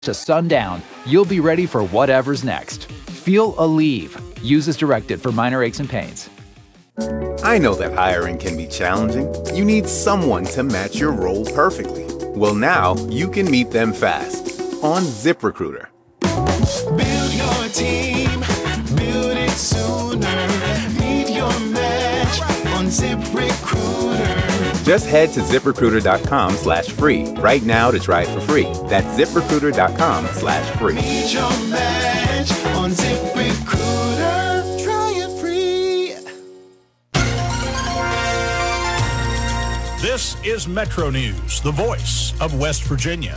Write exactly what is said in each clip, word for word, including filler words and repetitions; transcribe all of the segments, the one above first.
to sundown, you'll be ready for whatever's next. Feel Aleve. Use as directed for minor aches and pains. I know that hiring can be challenging. You need someone to match your role perfectly. Well, now you can meet them fast on ZipRecruiter. Build your team, build it sooner. Meet your match on ZipRecruiter. Just head to ZipRecruiter.com slash free right now to try it for free. That's ZipRecruiter.com slash free. Meet your match on ZipRecruiter. Try it free. This is Metro News, the voice of West Virginia.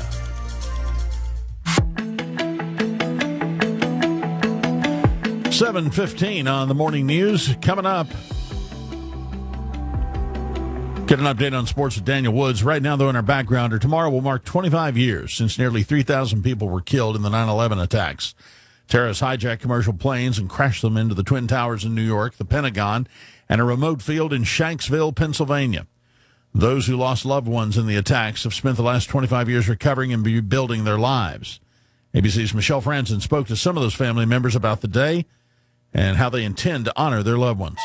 seven fifteen on the morning news. Coming up, get an update on sports with Daniel Woods. Right now, though, in our backgrounder, tomorrow will mark twenty-five years since nearly three thousand people were killed in the nine eleven attacks. Terrorists hijacked commercial planes and crashed them into the Twin Towers in New York, the Pentagon, and a remote field in Shanksville, Pennsylvania. Those who lost loved ones in the attacks have spent the last twenty-five years recovering and rebuilding their lives. A B C's Michelle Franzen spoke to some of those family members about the day and how they intend to honor their loved ones.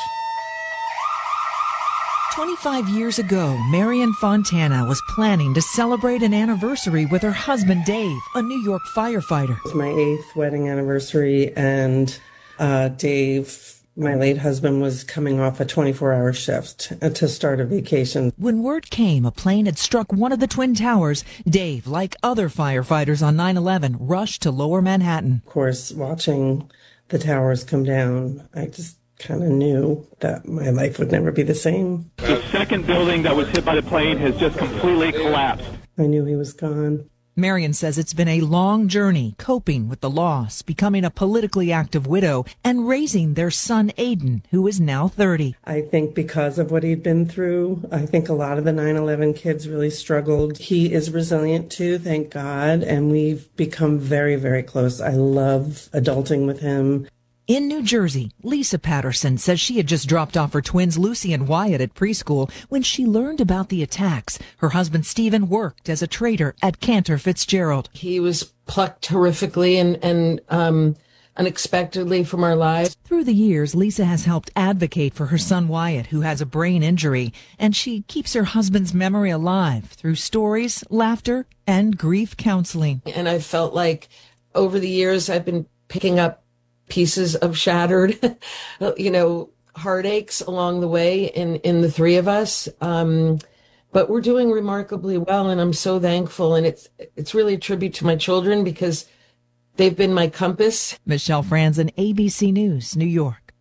twenty-five years ago, Marion Fontana was planning to celebrate an anniversary with her husband, Dave, a New York firefighter. It was my eighth wedding anniversary, and uh, Dave, my late husband, was coming off a twenty-four hour shift to start a vacation. When word came a plane had struck one of the Twin Towers, Dave, like other firefighters on nine eleven, rushed to Lower Manhattan. Of course, watching the towers come down, I just kind of knew that my life would never be the same. The second building that was hit by the plane has just completely collapsed. I knew he was gone. Marion says it's been a long journey coping with the loss, becoming a politically active widow, and raising their son Aiden, who is now thirty. I think because of what he'd been through, I think a lot of the nine eleven kids really struggled. He is resilient too, thank God, and we've become very, very close. I love adulting with him. In New Jersey, Lisa Patterson says she had just dropped off her twins Lucy and Wyatt at preschool when she learned about the attacks. Her husband Stephen worked as a trader at Cantor Fitzgerald. He was plucked horrifically and, and um, unexpectedly from our lives. Through the years, Lisa has helped advocate for her son Wyatt, who has a brain injury, and she keeps her husband's memory alive through stories, laughter, and grief counseling. And I felt like over the years I've been picking up pieces of shattered, you know, heartaches along the way in, in the three of us. Um, but we're doing remarkably well, and I'm so thankful. And it's it's really a tribute to my children because they've been my compass. Michelle Franzen, A B C News, New York.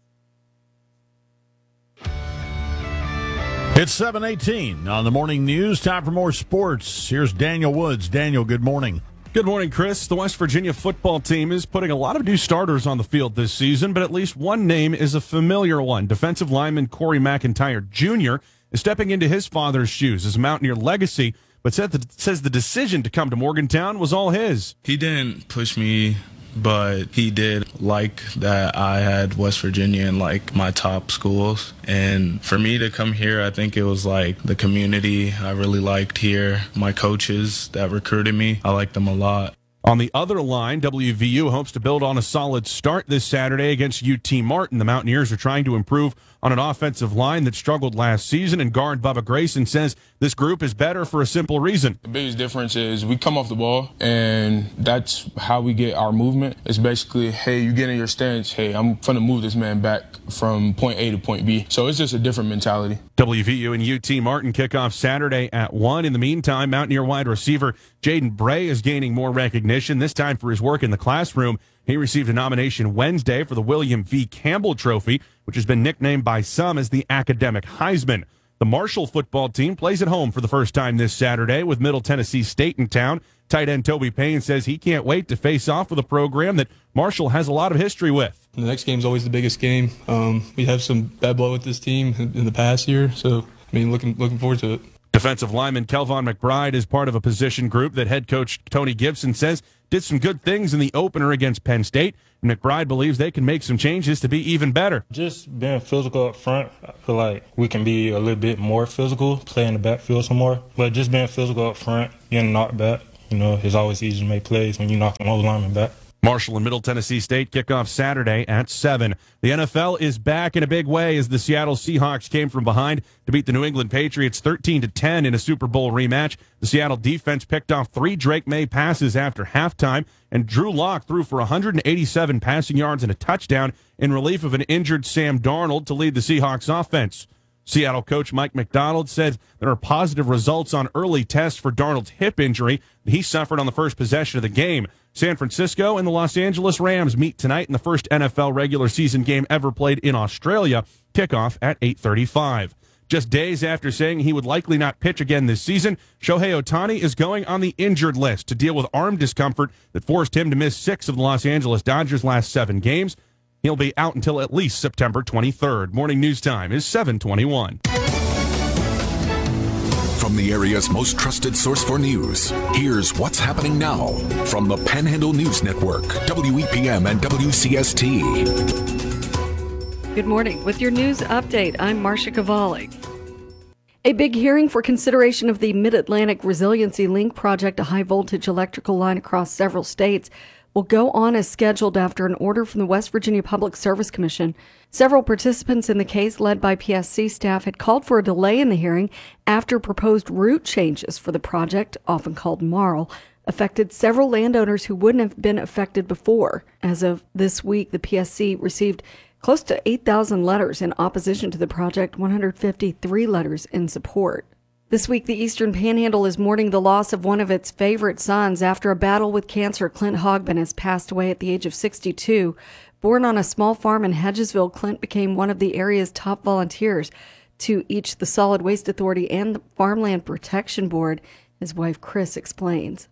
It's seven eighteen on the morning news. Time for more sports. Here's Daniel Woods. Daniel, good morning. Good morning, Chris. The West Virginia football team is putting a lot of new starters on the field this season, but at least one name is a familiar one. Defensive lineman Corey McIntyre Junior is stepping into his father's shoes as a Mountaineer legacy, but said the, says the decision to come to Morgantown was all his. He didn't push me, but he did like that I had West Virginia in like my top schools. And for me to come here, I think it was like the community I really liked here. My coaches that recruited me, I liked them a lot. On the other line, W V U hopes to build on a solid start this Saturday against U T Martin. The Mountaineers are trying to improve on an offensive line that struggled last season, and guard Bubba Grayson says this group is better for a simple reason. The biggest difference is we come off the ball, and that's how we get our movement. It's basically, hey, you get in your stance, hey, I'm going to move this man back from point A to point B. So it's just a different mentality. W V U and U T Martin kick off Saturday at one. In the meantime, Mountaineer wide receiver Jaden Bray is gaining more recognition, this time for his work in the classroom. He received a nomination Wednesday for the William V. Campbell Trophy, which has been nicknamed by some as the Academic Heisman. The Marshall football team plays at home for the first time this Saturday with Middle Tennessee State in town. Tight end Toby Payne says he can't wait to face off with a program that Marshall has a lot of history with. The next game is always the biggest game. Um, we have some bad blood with this team in the past year, so I mean, looking looking forward to it. Defensive lineman Kelvon McBride is part of a position group that head coach Tony Gibson says did some good things in the opener against Penn State. McBride believes they can make some changes to be even better. Just being physical up front, I feel like we can be a little bit more physical, play in the backfield some more. But just being physical up front, getting knocked back, You know, it's always easy to make plays when you knock an old lineman back. Marshall and Middle Tennessee State kickoff Saturday at seven. The N F L is back in a big way as the Seattle Seahawks came from behind to beat the New England Patriots thirteen to ten in a Super Bowl rematch. The Seattle defense picked off three Drake May passes after halftime, and Drew Lock threw for one hundred eighty-seven passing yards and a touchdown in relief of an injured Sam Darnold to lead the Seahawks offense. Seattle coach Mike McDonald said there are positive results on early tests for Darnold's hip injury that he suffered on the first possession of the game. San Francisco and the Los Angeles Rams meet tonight in the first N F L regular season game ever played in Australia. Kickoff at eight thirty-five. Just days after saying he would likely not pitch again this season, Shohei Ohtani is going on the injured list to deal with arm discomfort that forced him to miss six of the Los Angeles Dodgers' last seven games. He'll be out until at least September twenty-third. Morning news time is seven twenty-one. From the area's most trusted source for news, here's what's happening now from the Panhandle News Network, W E P M and W C S T. Good morning. With your news update, I'm Marcia Cavalli. A big hearing for consideration of the Mid-Atlantic Resiliency Link project, a high-voltage electrical line across several states, will go on as scheduled after an order from the West Virginia Public Service Commission. Several participants in the case, led by P S C staff, had called for a delay in the hearing after proposed route changes for the project, often called MARL, affected several landowners who wouldn't have been affected before. As of this week, the P S C received close to eight thousand letters in opposition to the project, one hundred fifty-three letters in support. This week, the Eastern Panhandle is mourning the loss of one of its favorite sons. After a battle with cancer, Clint Hogben has passed away at the age of sixty-two. Born on a small farm in Hedgesville, Clint became one of the area's top volunteers to each the Solid Waste Authority and the Farmland Protection Board. His wife, Chris, explains.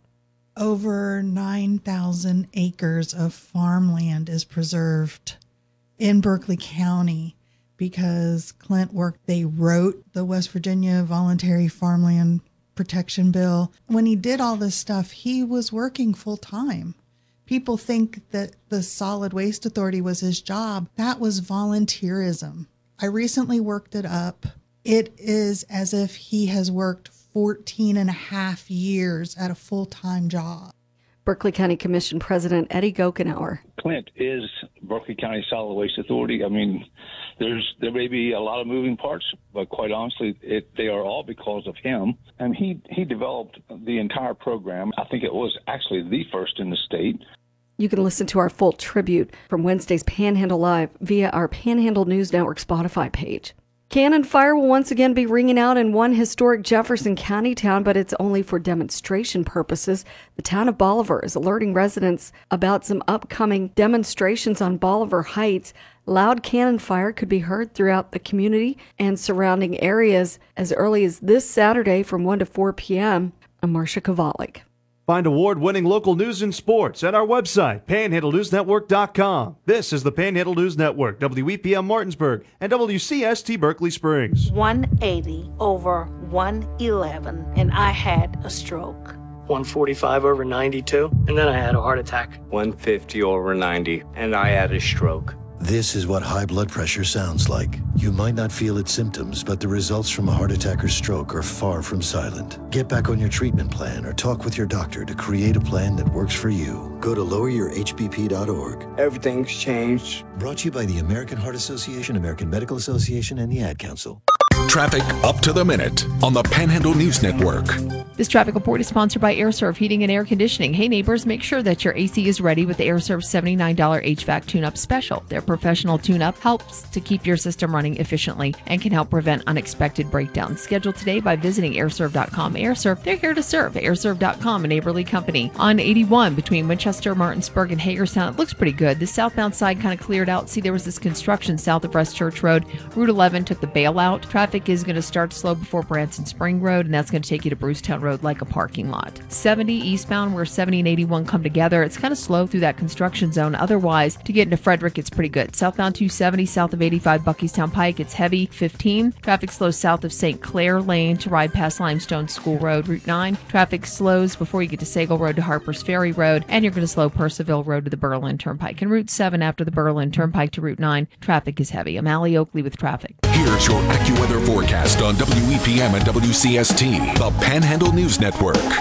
Over nine thousand acres of farmland is preserved in Berkeley County because Clint worked, they wrote the West Virginia Voluntary Farmland Protection Bill. When he did all this stuff, he was working full time. People think that the Solid Waste Authority was his job. That was volunteerism. I recently worked it up. It is as if he has worked fourteen and a half years at a full-time job. Berkeley County Commission President Eddie Gokenauer. Clint is Berkeley County Solid Waste Authority. I mean, there's there may be a lot of moving parts, but quite honestly, it, they are all because of him. And he, he developed the entire program. I think it was actually the first in the state. You can listen to our full tribute from Wednesday's Panhandle Live via our Panhandle News Network Spotify page. Cannon fire will once again be ringing out in one historic Jefferson County town, but it's only for demonstration purposes. The town of Bolivar is alerting residents about some upcoming demonstrations on Bolivar Heights. Loud cannon fire could be heard throughout the community and surrounding areas as early as this Saturday from one to four p.m. I'm Marcia Kovalik. Find award-winning local news and sports at our website, panhandle news network dot com. This is the Panhandle News Network, W E P M Martinsburg, and W C S T Berkeley Springs. one eighty over one eleven, and I had a stroke. one forty-five over ninety-two, and then I had a heart attack. one fifty over ninety, and I had a stroke. This is what high blood pressure sounds like. You might not feel its symptoms, but the results from a heart attack or stroke are far from silent. Get back on your treatment plan or talk with your doctor to create a plan that works for you. Go to lower your h b p dot org. Everything's changed. Brought to you by the American Heart Association, American Medical Association, and the Ad Council. Traffic up to the minute on the Panhandle News Network. This traffic report is sponsored by AirServe Heating and Air Conditioning. Hey neighbors, make sure that your A C is ready with the AirServe seventy-nine dollars H V A C tune-up special. Their professional tune-up helps to keep your system running efficiently and can help prevent unexpected breakdowns. Schedule today by visiting air serve dot com. AirServe, they're here to serve. air serve dot com, a neighborly company. On eighty-one between Winchester, Martinsburg, and Hagerstown, it looks pretty good. The southbound side kind of cleared out. See, there was this construction south of West Church Road. Route eleven took the bailout. Traffic is going to start slow before Branson Spring Road, and that's going to take you to Brucetown Road like a parking lot. seventy eastbound where seventy and eighty-one come together. It's kind of slow through that construction zone. Otherwise, to get into Frederick, it's pretty good. Southbound two seventy, south of eighty-five Buckystown Pike, it's heavy. fifteen. Traffic slows south of Saint Clair Lane to ride past Limestone School Road. Route nine. Traffic slows before you get to Sagal Road to Harper's Ferry Road, and you're going to slow Purcellville Road to the Berlin Turnpike. And Route seven after the Berlin Turnpike to Route nine. Traffic is heavy. I'm Allie Oakley with traffic. Here's your AccuWeather forecast on W E P M and W C S T, the Panhandle News Network.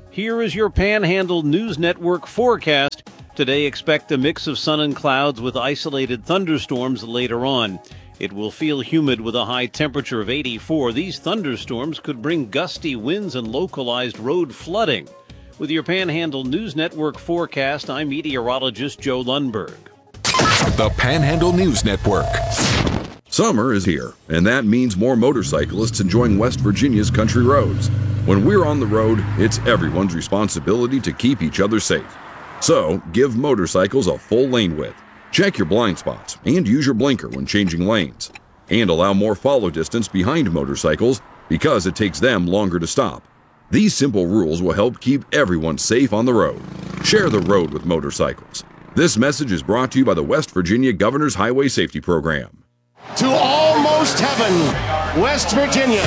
Here is your Panhandle News Network forecast. Today, expect a mix of sun and clouds with isolated thunderstorms later on. It will feel humid with a high temperature of eighty-four. These thunderstorms could bring gusty winds and localized road flooding. With your Panhandle News Network forecast, I'm meteorologist Joe Lundberg. The Panhandle News Network. Summer is here, and that means more motorcyclists enjoying West Virginia's country roads. When we're on the road, it's everyone's responsibility to keep each other safe. So, give motorcycles a full lane width. Check your blind spots and use your blinker when changing lanes. And allow more follow distance behind motorcycles because it takes them longer to stop. These simple rules will help keep everyone safe on the road. Share the road with motorcycles. This message is brought to you by the West Virginia Governor's Highway Safety Program. To almost heaven, West Virginia.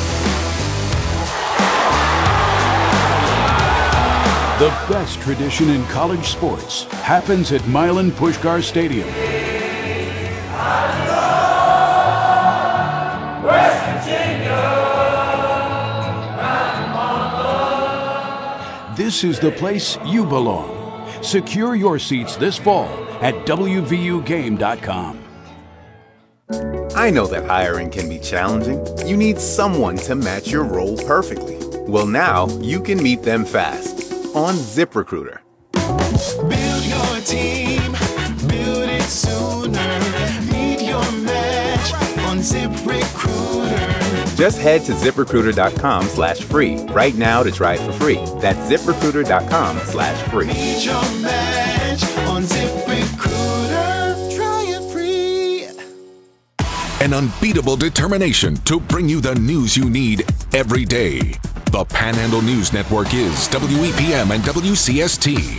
The best tradition in college sports happens at Milan Puskar Stadium. West Virginia. This is the place you belong. Secure your seats this fall at W V U game dot com. I know that hiring can be challenging. You need someone to match your role perfectly. Well, now you can meet them fast on ZipRecruiter. Build your team, build it sooner. Meet your match on ZipRecruiter. Just head to ZipRecruiter.com slash free right now to try it for free. That's ZipRecruiter.com slash free. Meet your match on ZipRecruiter. Try it free. An unbeatable determination to bring you the news you need every day. The Panhandle News Network is W E P M and W C S T.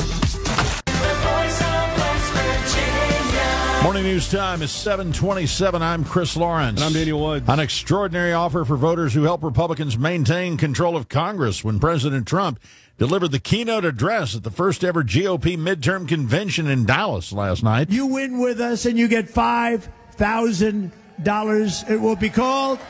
Morning news time is seven twenty-seven. I'm Chris Lawrence. And I'm Daniel Woods. An extraordinary offer for voters who help Republicans maintain control of Congress when President Trump delivered the keynote address at the first ever G O P midterm convention in Dallas last night. You win with us and you get five thousand dollars. It will be called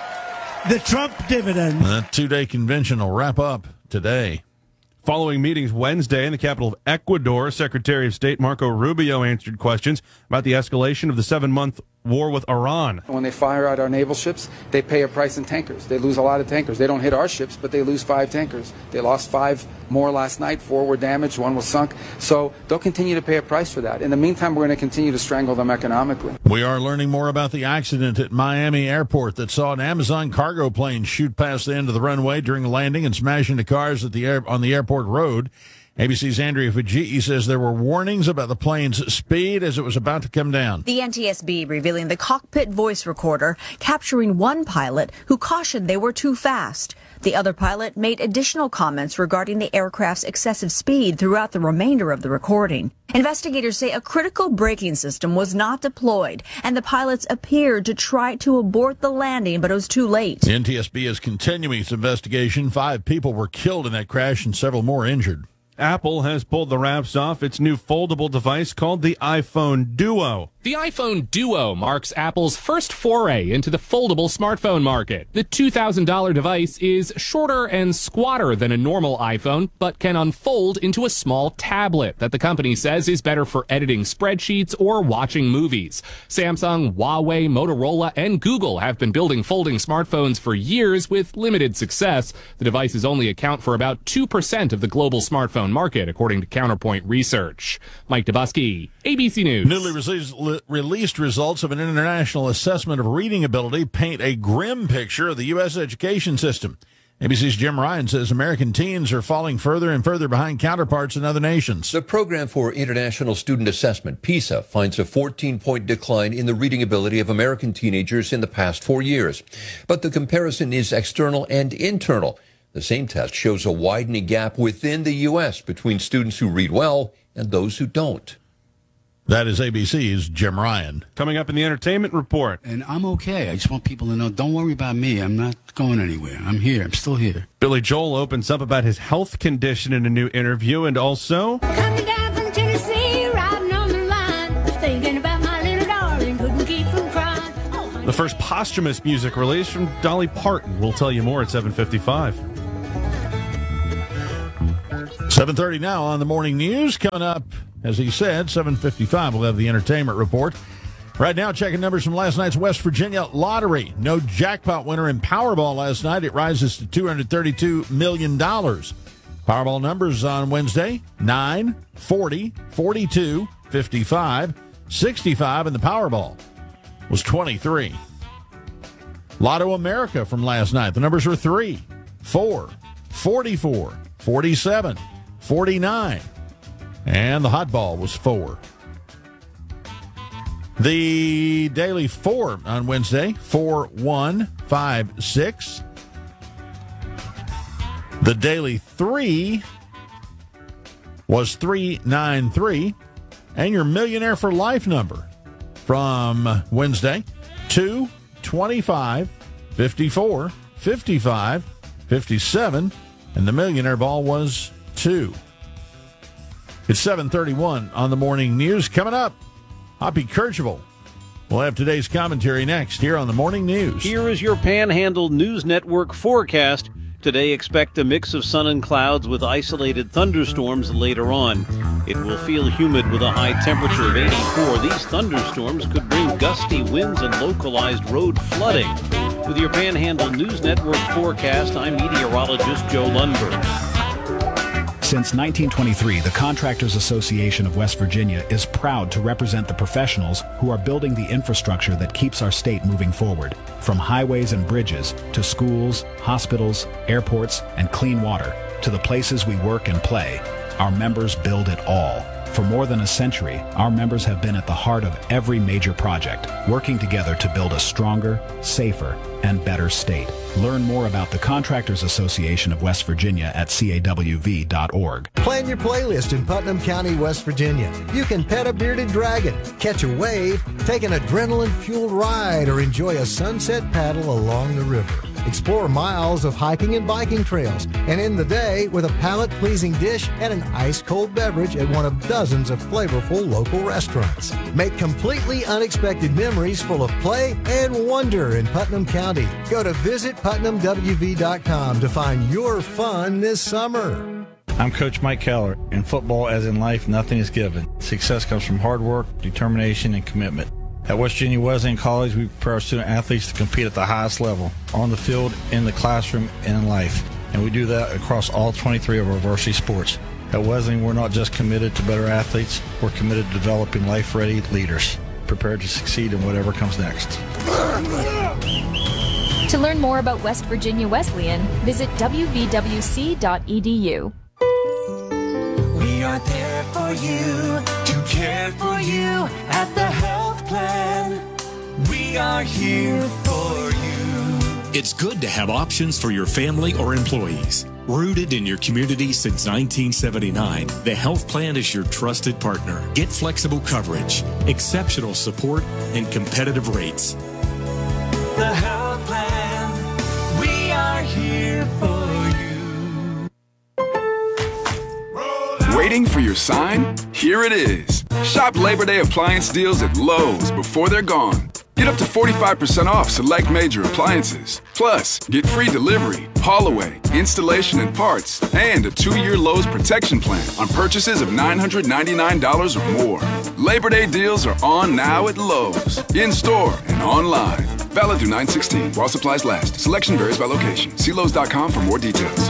the Trump dividend. That two-day convention will wrap up today. Following meetings Wednesday in the capital of Ecuador, Secretary of State Marco Rubio answered questions about the escalation of the seven-month war with Iran. When they fire out our naval ships, they pay a price in tankers. They lose a lot of tankers. They don't hit our ships, but they lose five tankers. They lost five more last night. Four were damaged. One was sunk. So they'll continue to pay a price for that. In the meantime, we're going to continue to strangle them economically. We are learning more about the accident at Miami Airport that saw an Amazon cargo plane shoot past the end of the runway during landing and smash into cars at the air, on the airport road. A B C's Andrea Fujii says there were warnings about the plane's speed as it was about to come down. The N T S B revealing the cockpit voice recorder capturing one pilot who cautioned they were too fast. The other pilot made additional comments regarding the aircraft's excessive speed throughout the remainder of the recording. Investigators say a critical braking system was not deployed, and the pilots appeared to try to abort the landing, but it was too late. The N T S B is continuing its investigation. Five people were killed in that crash and several more injured. Apple has pulled the wraps off its new foldable device called the iPhone Duo. The iPhone Duo marks Apple's first foray into the foldable smartphone market. The two thousand dollars device is shorter and squatter than a normal iPhone, but can unfold into a small tablet that the company says is better for editing spreadsheets or watching movies. Samsung, Huawei, Motorola, and Google have been building folding smartphones for years with limited success. The devices only account for about two percent of the global smartphone market, according to Counterpoint Research. Mike Dubusky, A B C News. Newly released, released results of an international assessment of reading ability paint a grim picture of the U S education system. A B C's Jim Ryan says American teens are falling further and further behind counterparts in other nations. The Program for International Student Assessment, PISA, finds a fourteen-point decline in the reading ability of American teenagers in the past four years. But the comparison is external and internal. The same test shows a widening gap within the U S between students who read well and those who don't. That is A B C's Jim Ryan. Coming up in the entertainment report. And I'm okay. I just want people to know, don't worry about me. I'm not going anywhere. I'm here. I'm still here. Billy Joel opens up about his health condition in a new interview, and also... Coming down from Tennessee, riding on the line, thinking about my little darling, couldn't keep from crying. Oh, the first posthumous music release from Dolly Parton. We'll tell you more at seven fifty-five. seven thirty now on the morning news. Coming up, as he said, seven fifty-five, we'll have the entertainment report. Right now, checking numbers from last night's West Virginia lottery. No jackpot winner in Powerball last night. It rises to two hundred thirty-two million dollars. Powerball numbers on Wednesday, nine, forty, forty-two, fifty-five, sixty-five, and the Powerball was twenty-three. Lotto America from last night. The numbers were three, four, forty-four, forty-seven, forty-nine, and the hot ball was four. The daily four on Wednesday, four, one, five, six. The daily three was three nine three. And your Millionaire for Life number from Wednesday, two, twenty-five, fifty-four, fifty-five, fifty-seven, and the Millionaire Ball was two. It's seven thirty-one on the morning news. Coming up, Hoppy Kercheval. We'll have today's commentary next here on the morning news. Here is your Panhandle News Network forecast. Today, expect a mix of sun and clouds with isolated thunderstorms later on. It will feel humid with a high temperature of eighty-four. These thunderstorms could bring gusty winds and localized road flooding. With your Panhandle News Network forecast, I'm meteorologist Joe Lundberg. Since nineteen twenty-three, the Contractors Association of West Virginia is proud to represent the professionals who are building the infrastructure that keeps our state moving forward. From highways and bridges to schools, hospitals, airports, and clean water, to the places we work and play, our members build it all. For more than a century, our members have been at the heart of every major project, working together to build a stronger, safer, and better state. Learn more about the Contractors Association of West Virginia at C A W V dot org. Plan your playlist in Putnam County, West Virginia. You can pet a bearded dragon, catch a wave, take an adrenaline-fueled ride, or enjoy a sunset paddle along the river. Explore miles of hiking and biking trails, and end the day with a palate-pleasing dish and an ice-cold beverage at one of dozens of flavorful local restaurants. Make completely unexpected memories full of play and wonder in Putnam County. Go to visit Putnam W V dot com to find your fun this summer. I'm Coach Mike Keller. In football, as in life, nothing is given. Success comes from hard work, determination, and commitment. At West Virginia Wesleyan College, we prepare our student athletes to compete at the highest level, on the field, in the classroom, and in life. And we do that across all twenty-three of our varsity sports. At Wesleyan, we're not just committed to better athletes, we're committed to developing life-ready leaders, prepared to succeed in whatever comes next. To learn more about West Virginia Wesleyan, visit w v w c dot e d u. We are there for you, to care for you at the health plan. We are here for you. It's good to have options for your family or employees. Rooted in your community since nineteen seventy-nine, the health plan is your trusted partner. Get flexible coverage, exceptional support, and competitive rates. The health plan, we are here for you. Waiting for your sign? Here it is. Shop Labor Day appliance deals at Lowe's before they're gone. Get up to forty-five percent off select major appliances. Plus, get free delivery, haul away, installation and parts, and a two-year Lowe's protection plan on purchases of nine hundred ninety-nine dollars or more. Labor Day deals are on now at Lowe's, in-store and online. Valid through nine sixteen while supplies last. Selection varies by location. See Lowe's dot com for more details.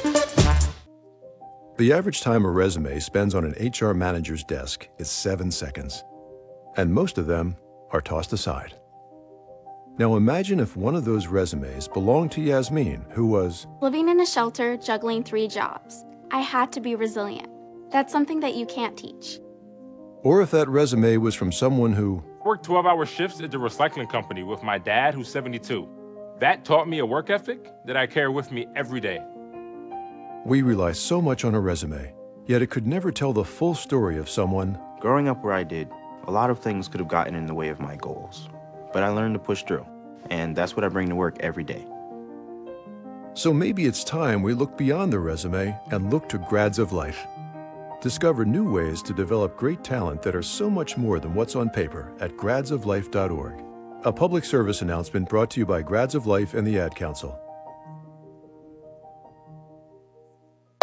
The average time a resume spends on an H R manager's desk is seven seconds. And most of them are tossed aside. Now imagine if one of those resumes belonged to Yasmin, who was living in a shelter, juggling three jobs. I had to be resilient. That's something that you can't teach. Or if that resume was from someone who worked twelve-hour shifts at the recycling company with my dad, who's seventy-two. That taught me a work ethic that I carry with me every day. We rely so much on a resume, yet it could never tell the full story of someone. Growing up where I did, a lot of things could have gotten in the way of my goals. But I learned to push through, and that's what I bring to work every day. So maybe it's time we look beyond the resume and look to Grads of Life. Discover new ways to develop great talent that are so much more than what's on paper at grads of life dot org. A public service announcement brought to you by Grads of Life and the Ad Council.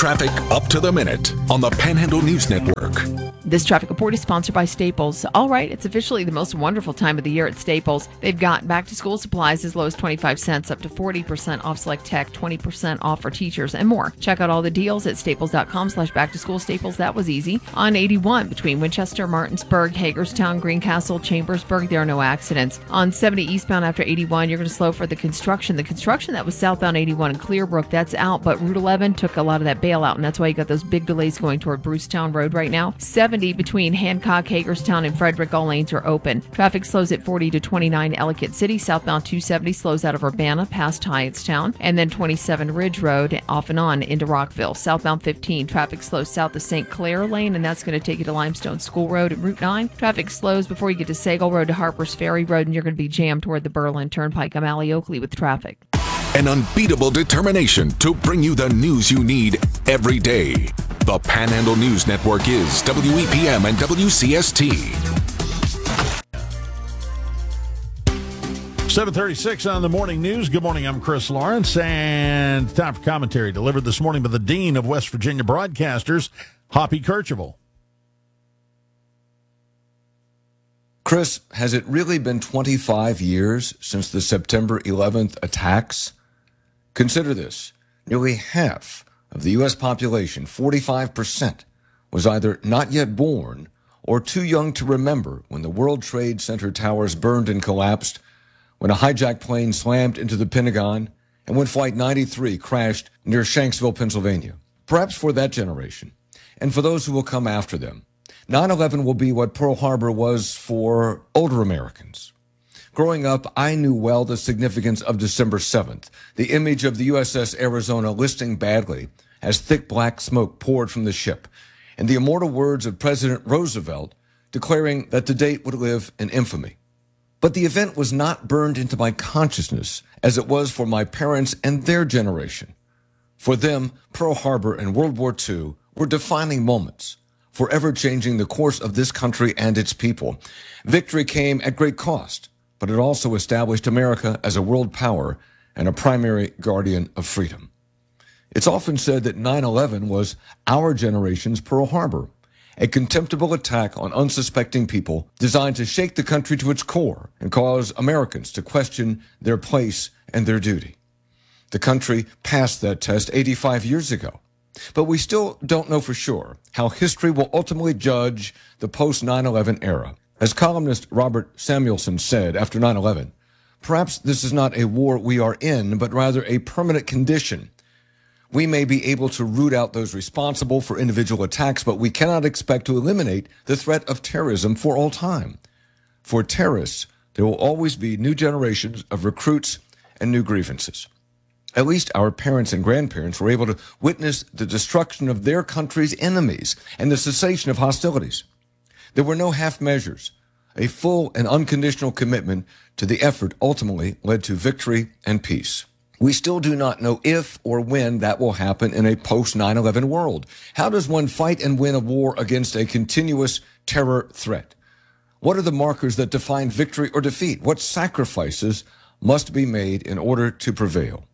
traffic up to the minute on the Panhandle News Network. This traffic report is sponsored by Staples. All right, it's officially the most wonderful time of the year at Staples. They've got back-to-school supplies as low as twenty-five cents, up to forty percent off select tech, twenty percent off for teachers, and more. Check out all the deals at staples.com slash back-to-school. Staples, that was easy. On eighty-one, between Winchester, Martinsburg, Hagerstown, Greencastle, Chambersburg, there are no accidents. On seventy eastbound after eighty-one, you're going to slow for the construction. The construction that was southbound eighty-one in Clearbrook, that's out, but Route eleven took a lot of that bailout, and that's why you got those big delays going toward Brucetown Road right now. seventy between Hancock, Hagerstown, and Frederick, all lanes are open. Traffic slows at forty to twenty-nine Ellicott City. Southbound two seventy slows out of Urbana past Hyattstown, and then twenty-seven Ridge Road off and on into Rockville. Southbound fifteen, traffic slows south of Saint Clair Lane, and that's going to take you to Limestone School Road at Route nine. Traffic slows before you get to Sagal Road to Harper's Ferry Road, and you're going to be jammed toward the Berlin Turnpike. I'm Allie Oakley with traffic. An unbeatable determination to bring you the news you need every day. The Panhandle News Network is W E P M and W C S T. seven thirty-six on the morning news. Good morning, I'm Chris Lawrence, and time for commentary delivered this morning by the Dean of West Virginia Broadcasters, Hoppy Kercheval. Chris, has it really been twenty-five years since the September eleventh attacks? Consider this. Nearly half of the U S population, forty-five percent, was either not yet born or too young to remember when the World Trade Center towers burned and collapsed, when a hijacked plane slammed into the Pentagon, and when Flight ninety-three crashed near Shanksville, Pennsylvania. Perhaps for that generation, and for those who will come after them, nine eleven will be what Pearl Harbor was for older Americans. Growing up, I knew well the significance of December seventh, the image of the U S S Arizona listing badly as thick black smoke poured from the ship, and the immortal words of President Roosevelt declaring that the date would live in infamy. But the event was not burned into my consciousness as it was for my parents and their generation. For them, Pearl Harbor and World War Two were defining moments, forever changing the course of this country and its people. Victory came at great cost, but it also established America as a world power and a primary guardian of freedom. It's often said that nine eleven was our generation's Pearl Harbor, a contemptible attack on unsuspecting people designed to shake the country to its core and cause Americans to question their place and their duty. The country passed that test eighty-five years ago, but we still don't know for sure how history will ultimately judge the post nine eleven era. As columnist Robert Samuelson said after nine eleven, perhaps this is not a war we are in, but rather a permanent condition. We may be able to root out those responsible for individual attacks, but we cannot expect to eliminate the threat of terrorism for all time. For terrorists, there will always be new generations of recruits and new grievances. At least our parents and grandparents were able to witness the destruction of their country's enemies and the cessation of hostilities. There were no half measures. A full and unconditional commitment to the effort ultimately led to victory and peace. We still do not know if or when that will happen in a post nine eleven world. How does one fight and win a war against a continuous terror threat? What are the markers that define victory or defeat? What sacrifices must be made in order to prevail?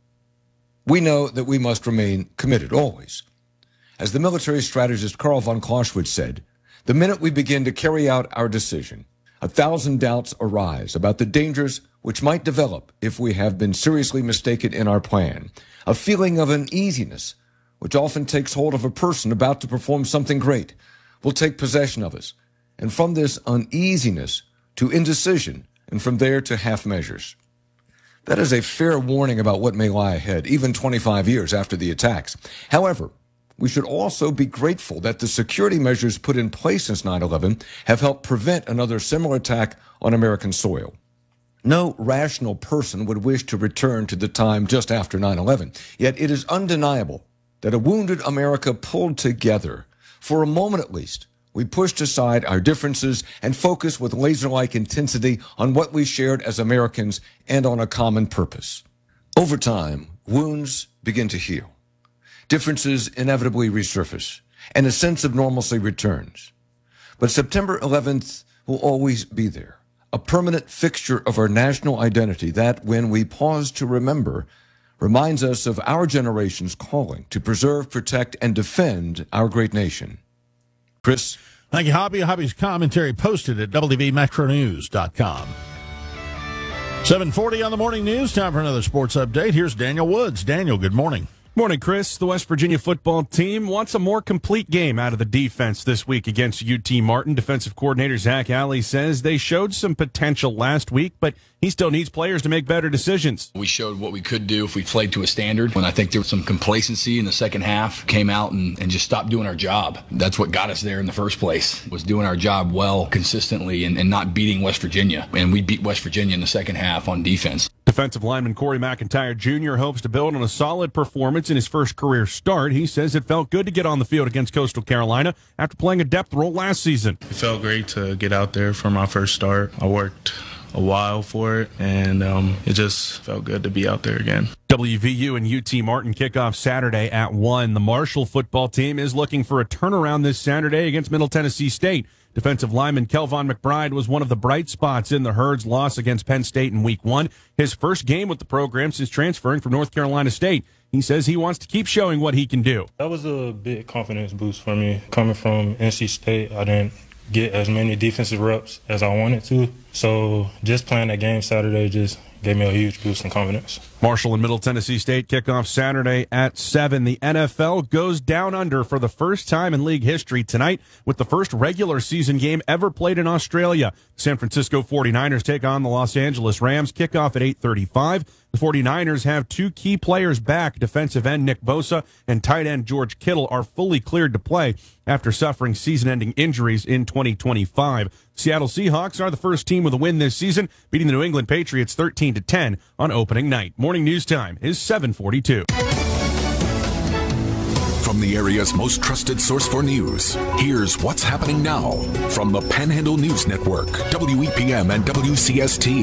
We know that we must remain committed always. As the military strategist Karl von Clausewitz said, the minute we begin to carry out our decision, a thousand doubts arise about the dangers which might develop if we have been seriously mistaken in our plan. A feeling of uneasiness, which often takes hold of a person about to perform something great, will take possession of us. And from this uneasiness to indecision, and from there to half measures. That is a fair warning about what may lie ahead, even twenty-five years after the attacks. However, we should also be grateful that the security measures put in place since nine eleven have helped prevent another similar attack on American soil. No rational person would wish to return to the time just after nine eleven, yet it is undeniable that a wounded America pulled together. For a moment at least, we pushed aside our differences and focused with laser-like intensity on what we shared as Americans and on a common purpose. Over time, wounds begin to heal. Differences inevitably resurface, and a sense of normalcy returns. But September eleventh will always be there, a permanent fixture of our national identity that, when we pause to remember, reminds us of our generation's calling to preserve, protect, and defend our great nation. Chris? Thank you, Hobby. Hobby's commentary posted at W V Metro News dot com. seven forty on the morning news. Time for another sports update. Here's Daniel Woods. Daniel, good morning. Morning, Chris. The West Virginia football team wants a more complete game out of the defense this week against U T Martin. Defensive coordinator Zach Alley says they showed some potential last week, but he still needs players to make better decisions. We showed what we could do if we played to a standard. When I think there was some complacency in the second half, came out and, and just stopped doing our job. That's what got us there in the first place, was doing our job well, consistently, and, and not beating West Virginia. And we beat West Virginia in the second half on defense. Defensive lineman Corey McIntyre Junior hopes to build on a solid performance in his first career start. He says it felt good to get on the field against Coastal Carolina after playing a depth role last season. It felt great to get out there for my first start. I worked a while for it, and um, it just felt good to be out there again. W V U and U T Martin kick off Saturday at one. The Marshall football team is looking for a turnaround this Saturday against Middle Tennessee State. Defensive lineman Kelvon McBride was one of the bright spots in the Herd's loss against Penn State in week one. His first game with the program since transferring from North Carolina State. He says he wants to keep showing what he can do. That was a big confidence boost for me. Coming from N C State, I didn't get as many defensive reps as I wanted to. So just playing that game Saturday just gave me a huge boost in confidence. Marshall and Middle Tennessee State kick off Saturday at seven. The N F L goes down under for the first time in league history tonight with the first regular season game ever played in Australia. San Francisco forty-niners take on the Los Angeles Rams. Kickoff at eight thirty-five. The forty-niners have two key players back. Defensive end Nick Bosa and tight end George Kittle are fully cleared to play after suffering season-ending injuries in twenty twenty-five. Seattle Seahawks are the first team with a win this season, beating the New England Patriots thirteen to ten on opening night. Morning news time is seven forty-two. From the area's most trusted source for news, here's what's happening now from the Panhandle News Network, W E P M and W C S T.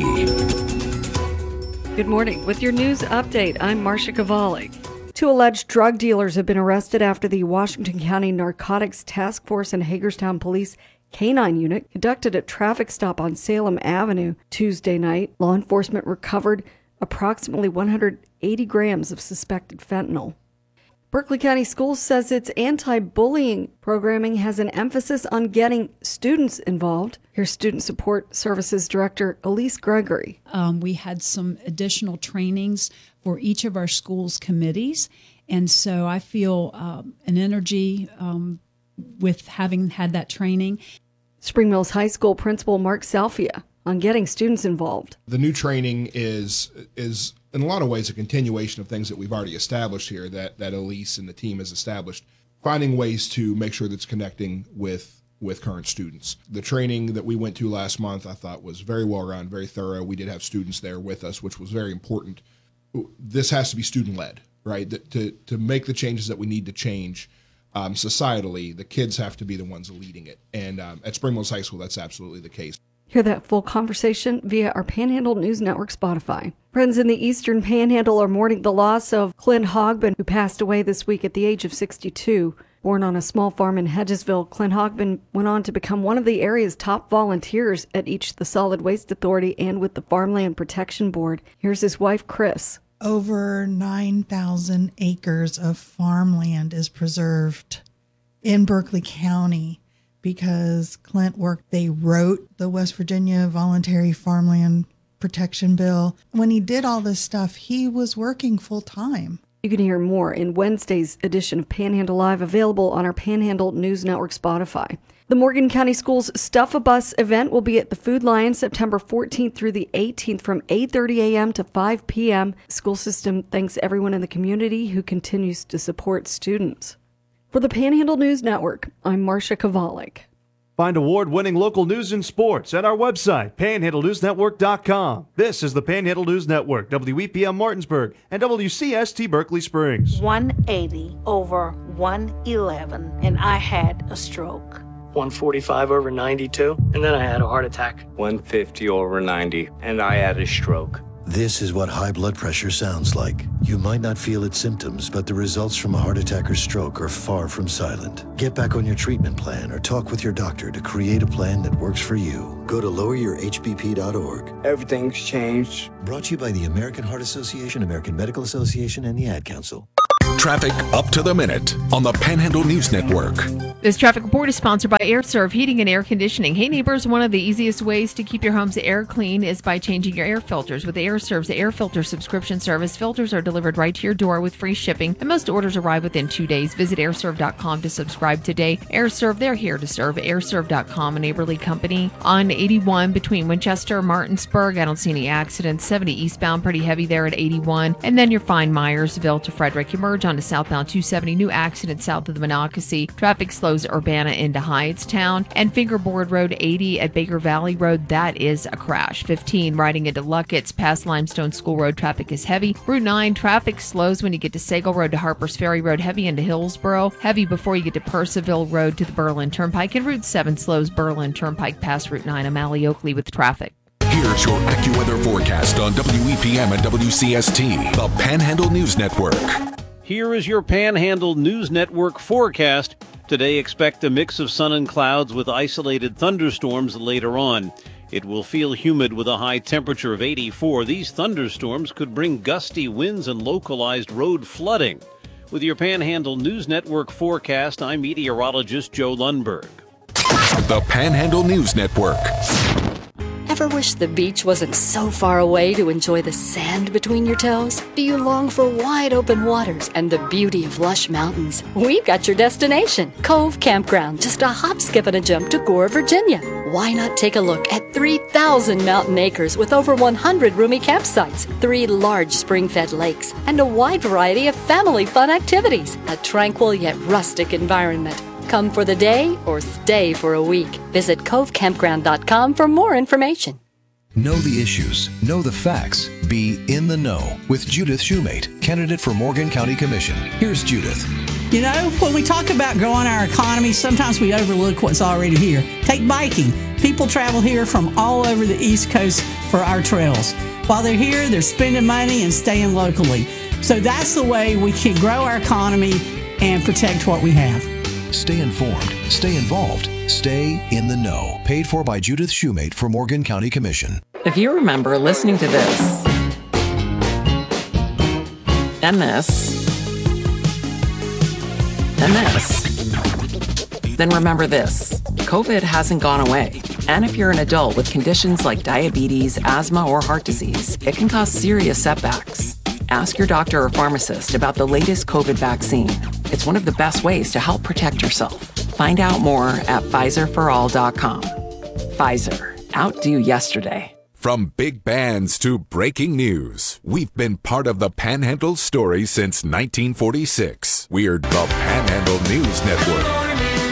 Good morning. With your news update, I'm Marcia Cavalli. Two alleged drug dealers have been arrested after the Washington County Narcotics Task Force and Hagerstown Police K nine unit conducted a traffic stop on Salem Avenue Tuesday night. Law enforcement recovered approximately one hundred eighty grams of suspected fentanyl. Berkeley County Schools says its anti-bullying programming has an emphasis on getting students involved. Here's Student Support Services Director Elise Gregory. Um, we had some additional trainings for each of our schools' committees, and so I feel um, an energy um, with having had that training. Spring Mills High School Principal Mark Salfia on getting students involved. The new training is is in a lot of ways a continuation of things that we've already established here, that, that Elise and the team has established, finding ways to make sure that's connecting with with current students. The training that we went to last month I thought was very well run, very thorough. We did have students there with us, which was very important. This has to be student-led, right? That to, to make the changes that we need to change um, societally, the kids have to be the ones leading it. And um, at Spring Mills High School, that's absolutely the case. Hear that full conversation via our Panhandle News Network Spotify. Friends in the Eastern Panhandle are mourning the loss of Clint Hogbin, who passed away this week at the age of sixty-two. Born on a small farm in Hedgesville, Clint Hogbin went on to become one of the area's top volunteers at each the Solid Waste Authority and with the Farmland Protection Board. Here's his wife, Chris. Over nine thousand acres of farmland is preserved in Berkeley County because Clint worked, they wrote the West Virginia Voluntary Farmland Protection Bill. When he did all this stuff, he was working full time. You can hear more in Wednesday's edition of Panhandle Live, available on our Panhandle News Network Spotify. The Morgan County Schools Stuff a Bus event will be at the Food Lion September fourteenth through the eighteenth from eight thirty a.m. to five p.m. The school system thanks everyone in the community who continues to support students. For the Panhandle News Network, I'm Marcia Kovalik. Find award-winning local news and sports at our website, panhandle news network dot com. This is the Panhandle News Network, W E P M Martinsburg, and W C S T Berkeley Springs. one eighty over one eleven, and I had a stroke. one forty-five over ninety-two, and then I had a heart attack. one fifty over ninety, and I had a stroke. This is what high blood pressure sounds like. You might not feel its symptoms, but the results from a heart attack or stroke are far from silent. Get back on your treatment plan or talk with your doctor to create a plan that works for you. Go to lower your h b p dot org. Everything's changed. Brought to you by the American Heart Association, American Medical Association, and the Ad Council. Traffic up to the minute on the Panhandle News Network. This traffic report is sponsored by AirServe Heating and Air Conditioning. Hey neighbors, one of the easiest ways to keep your home's air clean is by changing your air filters. With AirServe's air filter subscription service, filters are delivered right to your door with free shipping, and most orders arrive within two days. Visit air serve dot com to subscribe today. AirServe, they're here to serve. air serve dot com, a neighborly company. On eighty-one between Winchester and Martinsburg, I don't see any accidents. seventy eastbound, pretty heavy there at eighty-one. And then you're fine Myersville to Frederick. You merge onto southbound two seventy, new accident south of the Monocacy. Traffic slows Urbana into Hyattstown. And Fingerboard Road eighty at Baker Valley Road, that is a crash. fifteen riding into Luckett's past Limestone School Road, traffic is heavy. Route nine, traffic slows when you get to Sagal Road to Harpers Ferry Road, heavy into Hillsboro. Heavy before you get to Percival Road to the Berlin Turnpike. And Route seven slows Berlin Turnpike past Route nine. I'm Allie Oakley with traffic. Here's your AccuWeather forecast on W E P M and W C S T, the Panhandle News Network. Here is your Panhandle News Network forecast. Today, expect a mix of sun and clouds with isolated thunderstorms later on. It will feel humid with a high temperature of eighty-four. These thunderstorms could bring gusty winds and localized road flooding. With your Panhandle News Network forecast, I'm meteorologist Joe Lundberg. The Panhandle News Network. Ever wish the beach wasn't so far away to enjoy the sand between your toes? Do you long for wide open waters and the beauty of lush mountains? We've got your destination, Cove Campground, just a hop, skip, and a jump to Gore, Virginia. Why not take a look at three thousand mountain acres with over one hundred roomy campsites, three large spring-fed lakes, and a wide variety of family fun activities? A tranquil yet rustic environment. Come for the day or stay for a week. Visit cove campground dot com for more information. Know the issues, know the facts, be in the know with Judith Shoemate, candidate for Morgan County Commission. Here's Judith. You know, when we talk about growing our economy, sometimes we overlook what's already here. Take biking. People travel here from all over the East Coast for our trails. While they're here, they're spending money and staying locally. So that's the way we can grow our economy and protect what we have. Stay informed, stay involved, stay in the know. Paid for by Judith Shoemate for Morgan County Commission. If you remember listening to this, and this, and this, then remember this. COVID hasn't gone away. And if you're an adult with conditions like diabetes, asthma, or heart disease, it can cause serious setbacks. Ask your doctor or pharmacist about the latest COVID vaccine. It's one of the best ways to help protect yourself. Find out more at Pfizer for all dot com. Pfizer, outdo yesterday. From big bands to breaking news, we've been part of the Panhandle story since nineteen forty-six. We're the Panhandle News Network.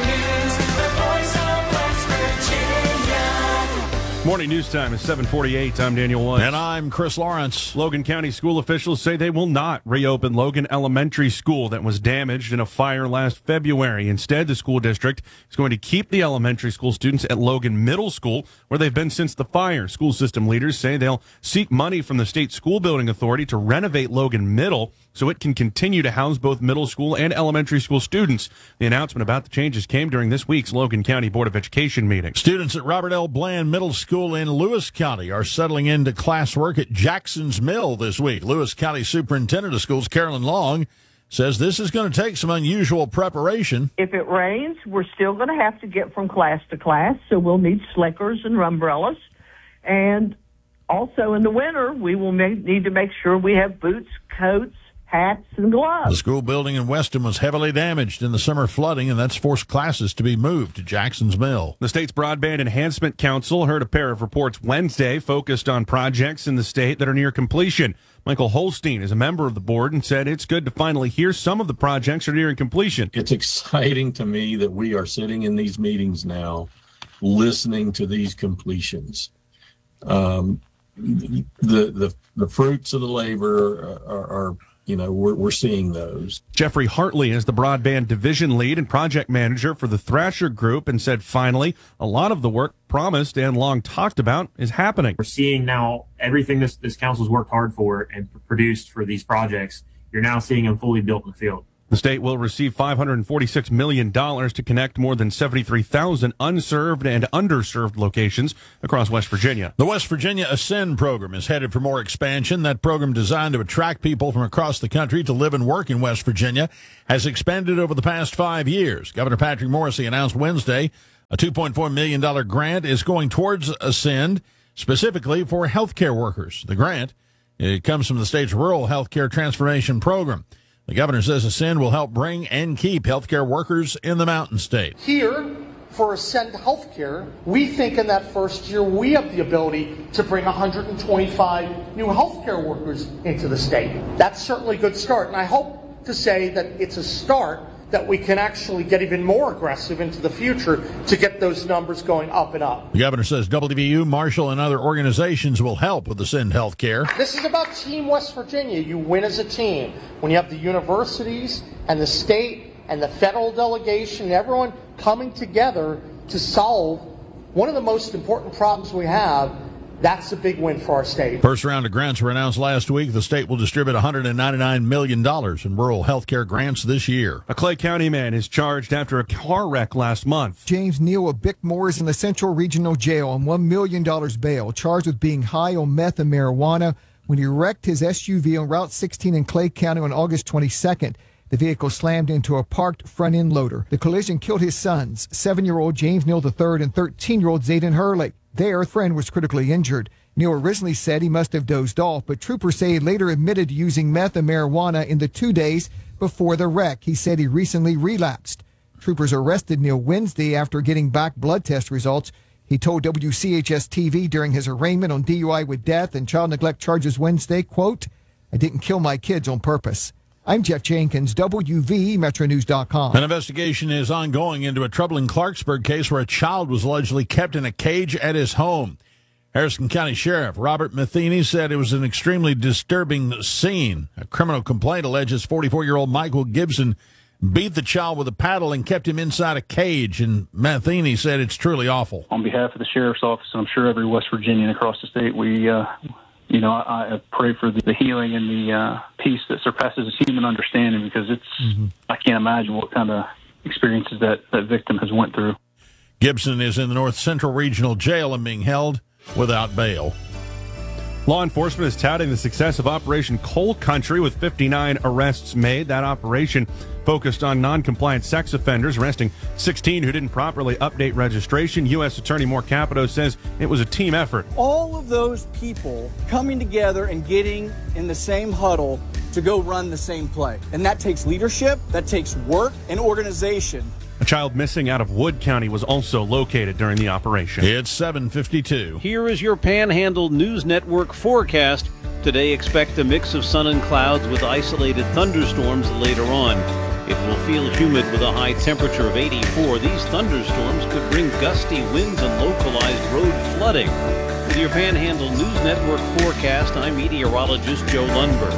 Morning news time is seven forty-eight. I'm Daniel Woods. And I'm Chris Lawrence. Logan County school officials say they will not reopen Logan Elementary School that was damaged in a fire last February. Instead, the school district is going to keep the elementary school students at Logan Middle School, where they've been since the fire. School system leaders say they'll seek money from the state school building authority to renovate Logan Middle so it can continue to house both middle school and elementary school students. The announcement about the changes came during this week's Logan County Board of Education meeting. Students at Robert L. Bland Middle School in Lewis County are settling into classwork at Jackson's Mill this week. Lewis County Superintendent of Schools Carolyn Long says this is going to take some unusual preparation. If it rains, we're still going to have to get from class to class, so we'll need slickers and umbrellas. And also in the winter, we will make, need to make sure we have boots, coats, hats, and gloves. The school building in Weston was heavily damaged in the summer flooding, and that's forced classes to be moved to Jackson's Mill. The state's Broadband Enhancement Council heard a pair of reports Wednesday focused on projects in the state that are near completion. Michael Holstein is a member of the board and said it's good to finally hear some of the projects are nearing completion. It's exciting to me that we are sitting in these meetings now, listening to these completions. Um, the, the, the fruits of the labor are, are you know, we're, we're seeing those. Jeffrey Hartley is the broadband division lead and project manager for the Thrasher Group and said finally a lot of the work promised and long talked about is happening. We're seeing now everything this, this council's worked hard for and produced for these projects. You're now seeing them fully built in the field. The state will receive five hundred forty-six million dollars to connect more than seventy-three thousand unserved and underserved locations across West Virginia. The West Virginia Ascend program is headed for more expansion. That program, designed to attract people from across the country to live and work in West Virginia, has expanded over the past five years. Governor Patrick Morrisey announced Wednesday a two point four million dollars grant is going towards Ascend, specifically for healthcare workers. The grant, it comes from the state's Rural Healthcare Transformation Program. The governor says Ascend will help bring and keep healthcare workers in the Mountain State. Here, for Ascend Healthcare, we think in that first year we have the ability to bring one hundred twenty-five new healthcare workers into the state. That's certainly a good start, and I hope to say that it's a start that we can actually get even more aggressive into the future to get those numbers going up and up. The governor says W V U, Marshall, and other organizations will help with Ascend Healthcare. This is about Team West Virginia. You win as a team. When you have the universities and the state and the federal delegation, everyone coming together to solve one of the most important problems we have, that's a big win for our state. First round of grants were announced last week. The state will distribute one hundred ninety-nine million dollars in rural health care grants this year. A Clay County man is charged after a car wreck last month. James Neal of Bickmore is in the Central Regional Jail on one million dollars bail, charged with being high on meth and marijuana when he wrecked his S U V on Route sixteen in Clay County on August twenty-second. The vehicle slammed into a parked front-end loader. The collision killed his sons, seven-year-old James Neal the third and thirteen-year-old Zayden Hurley. Their friend was critically injured. Neal originally said he must have dozed off, but troopers say he later admitted to using meth and marijuana in the two days before the wreck. He said he recently relapsed. Troopers arrested Neal Wednesday after getting back blood test results. He told W C H S T V during his arraignment on D U I with death and child neglect charges Wednesday, quote, "I didn't kill my kids on purpose." I'm Jeff Jenkins, W V E Metro News dot com. An investigation is ongoing into a troubling Clarksburg case where a child was allegedly kept in a cage at his home. Harrison County Sheriff Robert Matheny said it was an extremely disturbing scene. A criminal complaint alleges forty-four-year-old Michael Gibson beat the child with a paddle and kept him inside a cage, and Matheny said it's truly awful. On behalf of the Sheriff's Office, and I'm sure every West Virginian across the state, we uh, You know, I, I pray for the, the healing and the uh, peace that surpasses human understanding, because it's, mm-hmm. I can't imagine what kind of experiences that, that victim has went through. Gibson is in the North Central Regional Jail and being held without bail. Law enforcement is touting the success of Operation Coal Country with fifty-nine arrests made. That operation focused on non-compliant sex offenders, arresting sixteen who didn't properly update registration. U S Attorney Moore Capito says it was a team effort. All of those people coming together and getting in the same huddle to go run the same play. And that takes leadership, that takes work and organization. A child missing out of Wood County was also located during the operation. It's seven fifty-two. Here is your Panhandle News Network forecast. Today, expect a mix of sun and clouds with isolated thunderstorms later on. It will feel humid with a high temperature of eighty-four. These thunderstorms could bring gusty winds and localized road flooding. With your Panhandle News Network forecast, I'm meteorologist Joe Lundberg.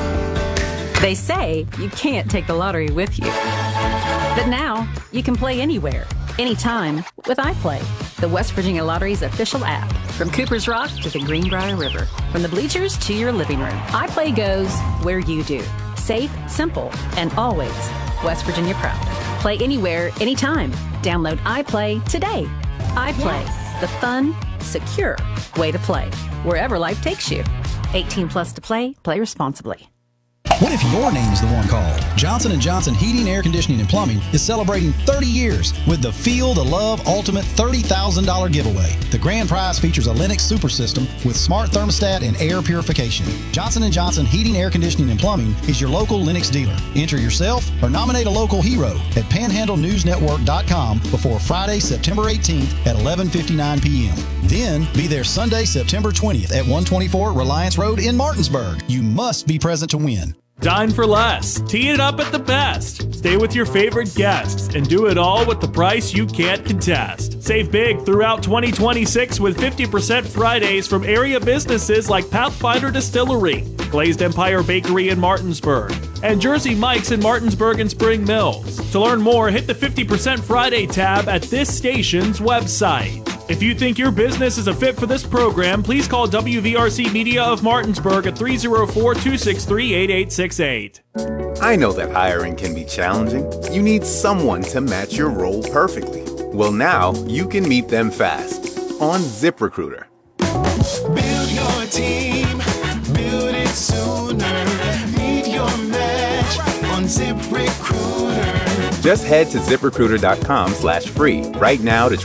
They say you can't take the lottery with you. But now, you can play anywhere, anytime with iPlay, the West Virginia Lottery's official app. From Cooper's Rock to the Greenbrier River, from the bleachers to your living room, iPlay goes where you do. Safe, simple, and always West Virginia proud. Play anywhere, anytime. Download iPlay today. iPlay, yes. The fun, secure way to play, wherever life takes you. eighteen plus to play, play responsibly. What if your name is the one called? Johnson and Johnson Heating, Air Conditioning, and Plumbing is celebrating thirty years with the Feel the Love Ultimate thirty thousand dollars giveaway. The grand prize features a Lennox Super System with smart thermostat and air purification. Johnson and Johnson Heating, Air Conditioning, and Plumbing is your local Lennox dealer. Enter yourself or nominate a local hero at panhandle news network dot com before Friday, September eighteenth at eleven fifty-nine p.m. Then be there Sunday, September twentieth at one twenty-four Reliance Road in Martinsburg. You must be present to win. Dine for less. Tee it up at the best. Stay with your favorite guests and do it all with the price you can't contest. Save big throughout twenty twenty-six with fifty percent Fridays from area businesses like Pathfinder Distillery. Glazed Empire Bakery in Martinsburg, and Jersey Mike's in Martinsburg and Spring Mills. To learn more, hit the fifty percent Friday tab at this station's website. If you think your business is a fit for this program, please call W V R C Media of Martinsburg at three oh four, two six three, eight eight six eight. I know that hiring can be challenging. You need someone to match your role perfectly. Well, now you can meet them fast on ZipRecruiter. Build your team, build it sooner. Meet your match on ZipRecruiter. Just head to ZipRecruiter.com slash free right now to